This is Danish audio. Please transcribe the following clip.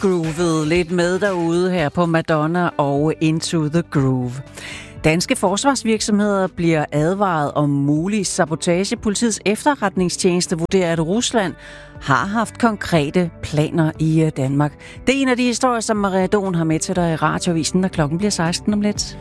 groovet lidt med derude her på Madonna og Into the Groove. Danske forsvarsvirksomheder bliver advaret om mulig sabotage. Politiets efterretningstjeneste vurderer, at Rusland har haft konkrete planer i Danmark. Det er en af de historier, som Maria Don har med til dig i Radioavisen, når klokken bliver 16 om lidt.